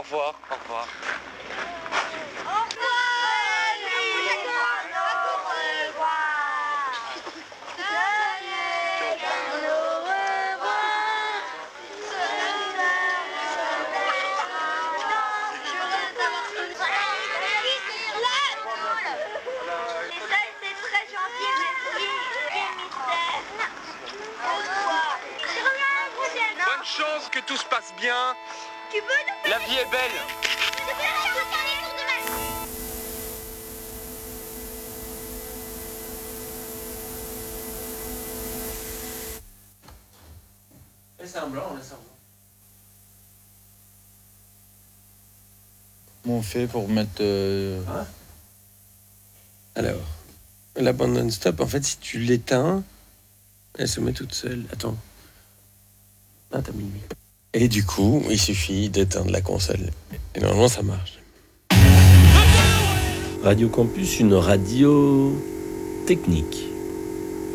revoir. Au revoir. Bonne chance, que tout se passe bien. La vie est belle. Laisse un blanc, laisse un blanc. Comment on fait pour mettre... Alors, la bande non-stop, en fait, si tu l'éteins, elle se met toute seule. Attends. Ah, t'as mis lui. Et du coup, il suffit d'éteindre la console. Et normalement, ça marche. Radio Campus, une radio technique.